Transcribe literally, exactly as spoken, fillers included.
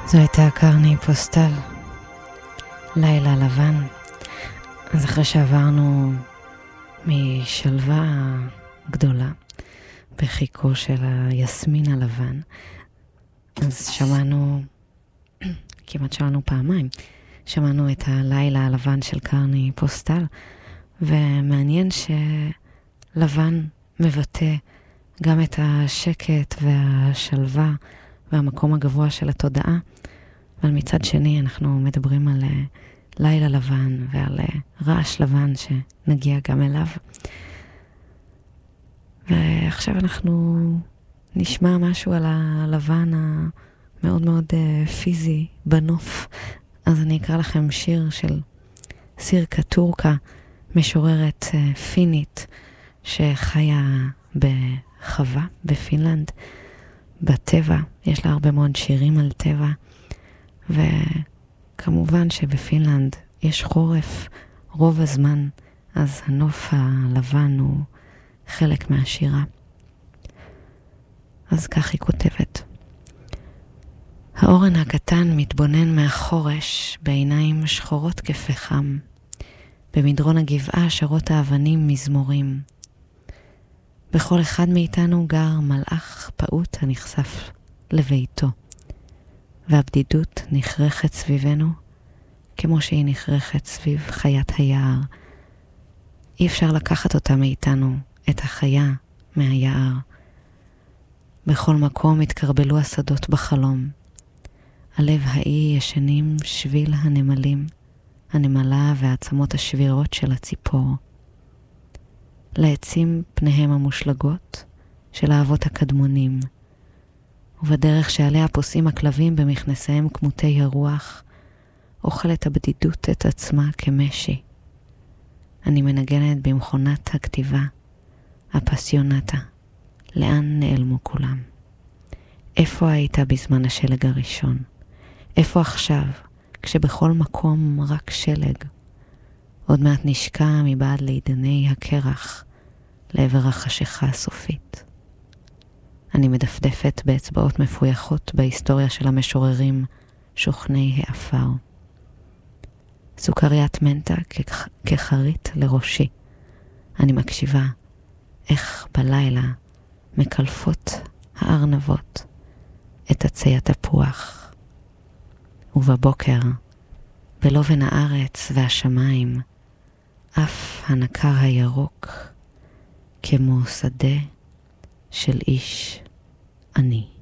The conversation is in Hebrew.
זו הייתה קרני פוסטל, לילה לבן. אז אחרי שעברנו משלווה גדולה בחיקו של היסמין הלבן, אז שמענו, כמעט שמענו פעמיים, שמענו את הלילה הלבן של קרני פוסטל, ומעניין שלבן מבטא גם את השקט והשלווה והמקום הגבוה של התודעה, אבל מצד שני אנחנו מדברים על לילה לבן ועל רעש לבן שנגיע גם אליו. ועכשיו אנחנו נשמע משהו על הלבן המאוד מאוד פיזי בנוף. אז אני אקרא לכם שיר של סירקה טורקה, משוררת פינית שחיה בחווה בפינלנד, בטבע. יש לה הרבה מאוד שירים על טבע, וכמובן שבפינלנד יש חורף רוב הזמן, אז הנוף הלבן הוא חלק מהשירה. אז כך היא כותבת: האורן הקטן מתבונן מהחורש בעיניים שחורות כפחם, במדרון הגבעה שרות האבנים מזמורים. בכל אחד מאיתנו גר מלאך פעוט הנחשף לביתו, והבדידות נחרכת סביבנו כמו שהיא נחרכת סביב חיית היער. אי אפשר לקחת אותה מאיתנו, את החיה מהיער. בכל מקום התקרבלו השדות בחלום. הלב האי ישנים שביל הנמלים, הנמלה והעצמות השבירות של הציפור. לעצים פניהם המושלגות של האבות הקדמונים, ובדרך שעליה פוסעים הכלבים במכנסיהם כמותי הרוח, אוכלת הבדידות את עצמה כמשי. אני מנגנת במכונת הכתיבה, הפסיונטה. לאן נעלמו כולם? איפה היית בזמן השלג הראשון? איפה עכשיו, כשבכל מקום רק שלג? עוד מעט נשקע מבעד לעידני הקרח לעבר החשיכה הסופית. אני מדפדפת באצבעות מפויחות בהיסטוריה של המשוררים שוכני האפר. סוכריית מנטה כח... כחרית לראשי. אני מקשיבה איך בלילה מקלפות הארנבות את עצי התפוח, ובבוקר בלובן הארץ והשמיים אף הנקר הירוק כמו שדה של איש עני.